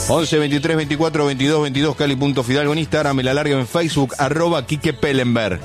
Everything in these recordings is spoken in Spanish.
11 23 24 22 22 Cali.Fidalgo en Instagram, el alargue en Facebook, @Quique Pellenberg.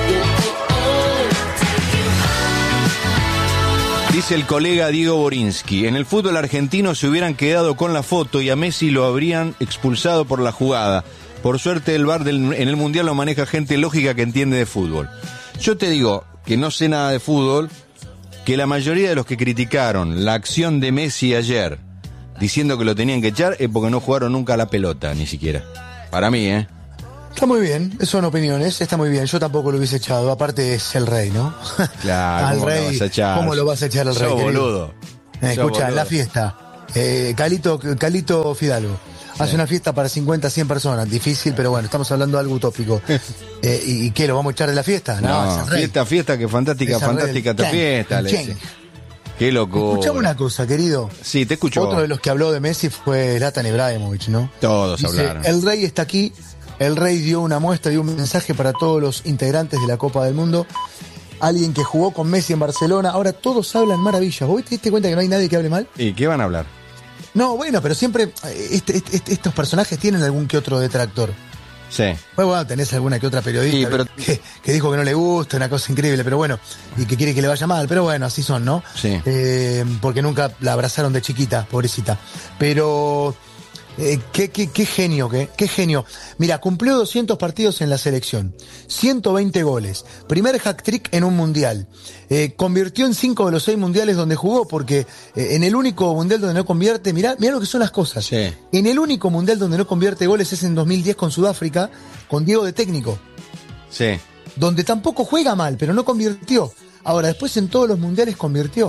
Dice el colega Diego Borinsky, en el fútbol argentino se hubieran quedado con la foto y a Messi lo habrían expulsado por la jugada. Por suerte el VAR en el Mundial lo maneja gente lógica que entiende de fútbol. Yo te digo que no sé nada de fútbol, que la mayoría de los que criticaron la acción de Messi ayer, diciendo que lo tenían que echar, es porque no jugaron nunca a la pelota, ni siquiera. Para mí, Está muy bien, son opiniones, está muy bien. Yo tampoco lo hubiese echado, aparte es el rey, ¿no? Claro, al ¿cómo rey, lo vas a echar? ¿Cómo lo vas a echar al rey? Sos boludo. Escucha, la fiesta, Calito Fidalgo, hace una fiesta para 50, 100 personas, difícil, pero bueno, estamos hablando de algo utópico. ¿Y qué, lo vamos a echar de la fiesta? No, fiesta, que fantástica esta fiesta. Qué loco. Escuchame una cosa, querido. Sí, te escucho. Otro de los que habló de Messi fue Zlatan Ibrahimovic, ¿no? Todos dice, hablaron. El rey está aquí, el rey dio una muestra, dio un mensaje para todos los integrantes de la Copa del Mundo. Alguien que jugó con Messi en Barcelona, ahora todos hablan maravillas. ¿Vos te diste cuenta que no hay nadie que hable mal? ¿Y qué van a hablar? No, bueno, pero siempre estos personajes tienen algún que otro detractor. Sí. Pues bueno, tenés alguna que otra periodista que dijo que no le gusta, una cosa increíble, pero bueno, y que quiere que le vaya mal, pero bueno, así son, ¿no? Sí. Porque nunca la abrazaron de chiquita, pobrecita. Pero qué genio, qué genio. Mira, cumplió 200 partidos en la selección, 120 goles, primer hat-trick en un mundial, convirtió en 5 de los 6 mundiales donde jugó, porque en el único mundial donde no convierte, mirá lo que son las cosas. Sí. En el único mundial donde no convierte goles es en 2010 con Sudáfrica, con Diego de técnico. Sí. Donde tampoco juega mal, pero no convirtió. Ahora, después en todos los mundiales convirtió.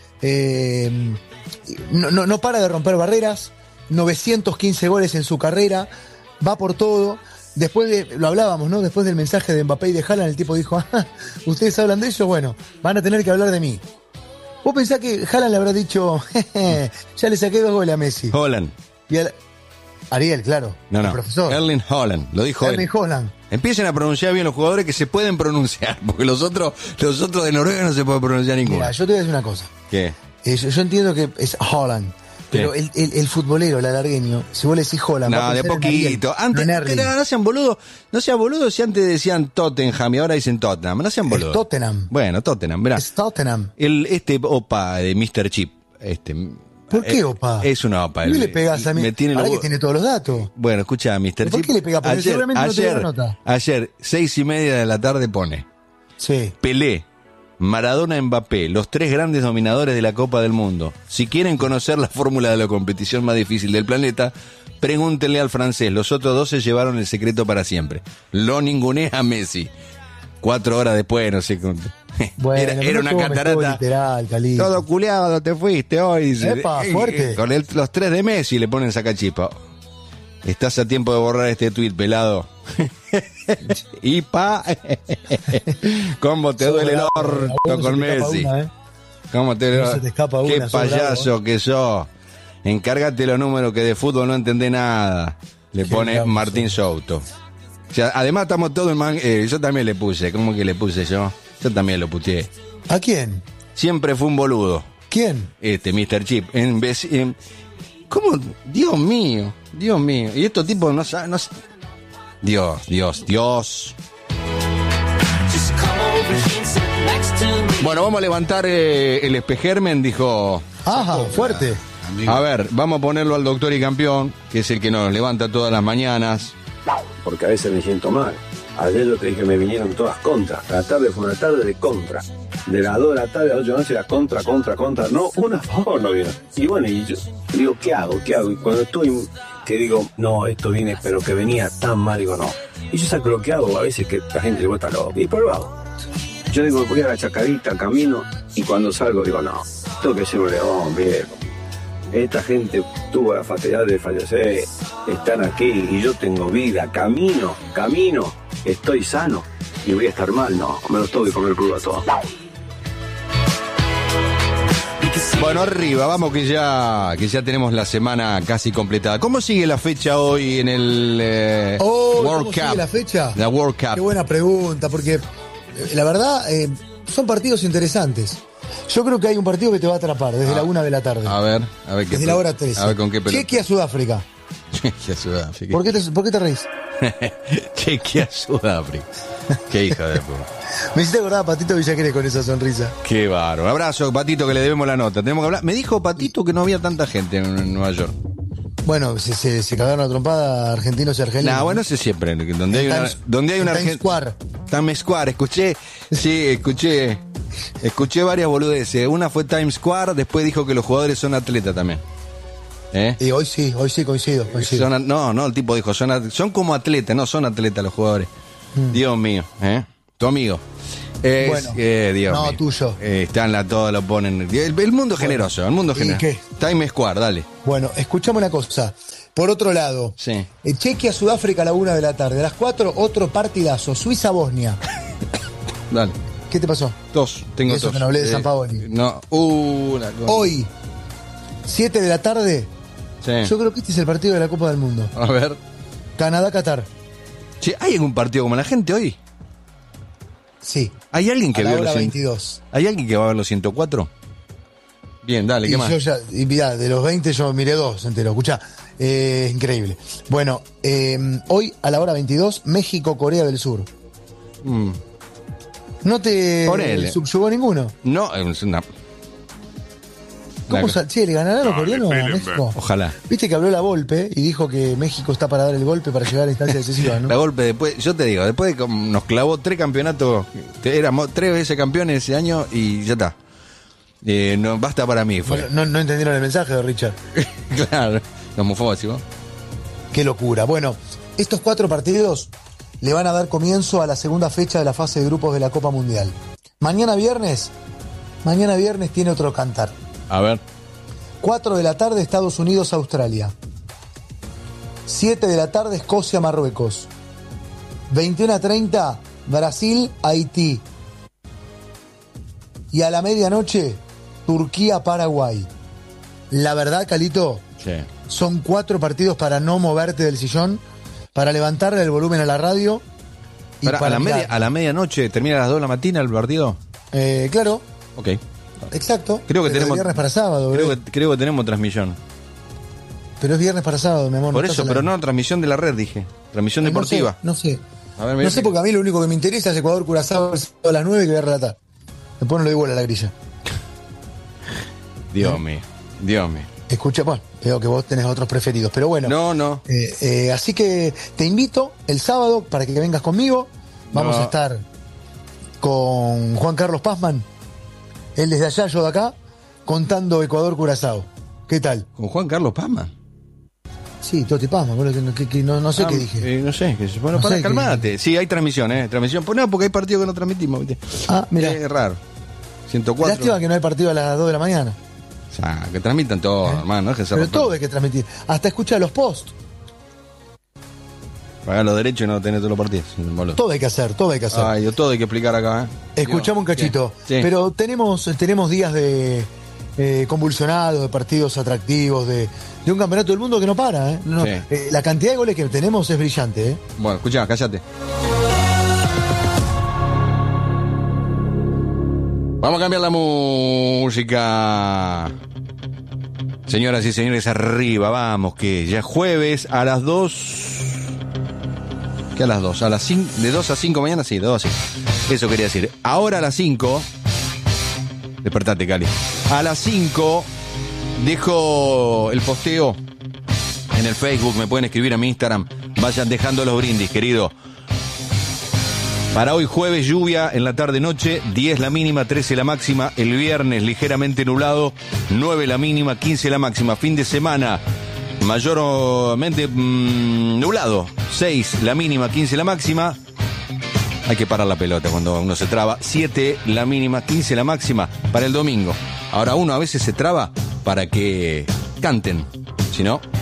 No para de romper barreras, 915 goles en su carrera, va por todo. Después lo hablábamos, ¿no? Después del mensaje de Mbappé y de Haaland, el tipo dijo, ustedes hablan de eso, bueno, van a tener que hablar de mí. ¿Vos pensás que Haaland le habrá dicho, ya le saqué 2 goles a Messi? Holland. Y Ariel, claro. No. El profesor. Erling Haaland, lo dijo Erling Haaland. Empiecen a pronunciar bien los jugadores que se pueden pronunciar, porque los otros de Noruega no se pueden pronunciar ninguno. Mira, yo te voy a decir una cosa. ¿Qué? Yo entiendo que es Haaland. Pero el futbolero, el alargueño, si vos le decís Haaland... No, de poquito. Antes, no sean boludos. No sean boludos si antes decían Tottenham y ahora dicen Tottenham. No sean boludos. Tottenham. Bueno, Tottenham, verá. Es Tottenham. Este opa de Mr. Chip. ¿Por qué opa? Es una opa. ¿Por qué le pegás a mí? Ahora que tiene todos los datos. Bueno, escucha, Mr. Chip. ¿Por qué le pegás? Porque seguramente no te dio la nota. Ayer, 6:30 de la tarde pone. Sí. Pelé, Maradona, Mbappé, los 3 grandes dominadores de la Copa del Mundo. Si quieren conocer la fórmula de la competición más difícil del planeta, pregúntenle al francés. Los otros 2 se llevaron el secreto para siempre. Lo ningunea a Messi. 4 horas después, no sé. Bueno, era una catarata. Literal, todo culeado, te fuiste hoy. Dice. Epa, fuerte. Con los 3 de Messi le ponen sacachispa. Estás a tiempo de borrar este tuit, pelado. Y cómo te duele el orto con Messi. Cómo te escapa una. Qué payaso que sos. Encárgate los números que de fútbol no entendés nada. Le pone Martín Souto. O sea, además estamos todos en yo también le puse. ¿Cómo que le puse yo? Yo también lo puteé. ¿A quién? Siempre fue un boludo. ¿Quién? Mr. Chip. ¿Cómo? Dios mío. Y estos tipos no saben. Dios. Bueno, vamos a levantar el espejermen, dijo. Ajá, fuerte. A ver, vamos a ponerlo al doctor y campeón, que es el que nos levanta todas las mañanas. Porque a veces me siento mal. Ayer yo te dije que me vinieron todas contra. La tarde fue una tarde de contra. De las 2 de la tarde a las 8 de la noche era contra. No, una a favor no vino. Y bueno, y yo digo, ¿qué hago? Y cuando estoy, que digo, no, esto viene, pero que venía tan mal, digo, no. Y yo saco lo que hago, a veces que la gente le vuelta loco. Y por lo hago. Yo digo, voy a la chacarita, camino, y cuando salgo digo, no, tengo que ser un león, viejo. Esta gente tuvo la fatalidad de fallecer, están aquí y yo tengo vida, camino, estoy sano y voy a estar mal, no, me los tengo que comer crudo a todos. Bueno, arriba, vamos que ya tenemos la semana casi completada. ¿Cómo sigue la fecha hoy en el World Cup? ¿Sigue la fecha? La World Cup. Qué buena pregunta, porque la verdad son partidos interesantes. Yo creo que hay un partido que te va a atrapar desde la 1 de la tarde. A ver qué. Desde la hora 13. A ver con qué pelota. Chequia, Sudáfrica. Chequia, Sudáfrica. ¿Por qué te reís? Chequia, Sudáfrica. Qué hija de puta. Me hiciste acordar a Patito Villagrés con esa sonrisa. Qué bárbaro. Un abrazo, Patito, que le debemos la nota. Tenemos que hablar. Me dijo Patito que no había tanta gente en Nueva York. Bueno, se cagaron a trompada argentinos y argelinos. Nah, bueno, sé siempre. Donde hay una Times Square. Times Square, escuché varias boludeces. Una fue Times Square, después dijo que los jugadores son atletas también. Y hoy sí coincido. No, el tipo dijo, son como atletas, no son atletas los jugadores. Dios mío, tu amigo. Bueno, Dios no, mío. tuyo. Todos lo ponen. El mundo generoso, el mundo generoso. ¿Qué? Times Square, dale. Bueno, escuchame una cosa. Por otro lado, Sí. Chequia, Sudáfrica a la 1 de la tarde. A las 4, otro partidazo. Suiza-Bosnia. Dale. ¿Qué te pasó? Tengo Eso tos. que no hablé de San Paoli. No, una cosa. Hoy, 7 de la tarde. Sí. Yo creo que este es el partido de la Copa del Mundo. A ver. Canadá-Qatar. Che, ¿hay algún partido como la gente hoy? Sí. ¿Hay alguien que a la vio hora los 22. ¿Hay alguien que va a ver los 104? Bien, dale, ¿qué Y más? yo ya, y mirá, de los 20 yo miré 2 entero. Escuchá, increíble. Bueno, hoy a la hora 22, México-Corea del Sur. ¿No te Ponele. subyugó ninguno? No, es una... ¿Cómo che, le ganarán los coreanos a México? Ojalá. Viste que habló la Volpe y dijo que México está para dar el golpe para llegar a instancias decisivas, ¿no? La golpe después, yo te digo, después de que nos clavó 3 campeonatos, éramos 3 veces campeones ese año y ya está. No basta para mí, fue. Bueno, no entendieron el mensaje de Richard. Claro, homofóbico. Qué locura. Bueno, estos 4 partidos le van a dar comienzo a la segunda fecha de la fase de grupos de la Copa Mundial. Mañana viernes tiene otro cantar. A ver. 4 de la tarde, Estados Unidos, Australia. 7 de la tarde, Escocia, Marruecos. 21:30, Brasil, Haití. Y a la medianoche, Turquía, Paraguay. La verdad, Calito, Sí. son 4 partidos para no moverte del sillón, para levantarle el volumen a la radio. Y Para, para a la medianoche, ¿termina a las 2 de la mañana el partido? Claro, Ok. exacto. Creo que Pero tenemos- es viernes para sábado, Creo que tenemos transmisión. Pero es viernes para sábado, mi amor. Por estás eso, al pero aire. no, transmisión de la red, dije. Transmisión deportiva. No sé. A ver, mira. No sé, porque a mí lo único que me interesa es Ecuador-Curazao a las 9 que voy a relatar. Después no le doy bola a la grilla. Dios mío. Escucha, bueno, veo que vos tenés otros preferidos, pero bueno. No. Así que te invito el sábado para que vengas conmigo. Vamos No. a estar con Juan Carlos Pazman, él desde allá, yo de acá, contando Ecuador-Curazao. ¿Qué tal? ¿Con Juan Carlos Pazman? Sí, Toti Pazman, boludo, no sé qué dije. No sé. Bueno, No para, sé calmate. Sí, hay transmisión, Transmisión. Pues no, porque hay partidos que no transmitimos, ¿viste? Ah, mira. Es raro. 104. Lástima que no hay partido a las 2 de la mañana. O sea, que transmitan todo, hermano. Que se Pero rompan. todo hay que transmitir. Hasta escucha los posts. Pagar los derechos y no tener todos los partidos. Boludo. Todo hay que hacer. Ay, todo hay que explicar acá, Escuchamos un cachito. Sí. Pero tenemos días de convulsionados, de partidos atractivos, de un campeonato del mundo que no para. No, Sí. la cantidad de goles que tenemos es brillante. Bueno, escuchá, cállate. Vamos a cambiar la música. Señoras y señores, arriba, vamos, que ya jueves a las 2... ¿Qué a las 2? A las 5, de 2 a 5 mañana, sí, de 2 a 5. Eso quería decir. Ahora a las 5... Despertate, Cali. A las 5 dejo el posteo en el Facebook, me pueden escribir a mi Instagram. Vayan dejando los brindis, querido. Para hoy jueves, lluvia en la tarde-noche, 10 la mínima, 13 la máxima. El viernes ligeramente nublado, 9 la mínima, 15 la máxima. Fin de semana mayormente nublado, 6 la mínima, 15 la máxima. Hay que parar la pelota cuando uno se traba. 7 la mínima, 15 la máxima para el domingo. Ahora uno a veces se traba para que canten, si no...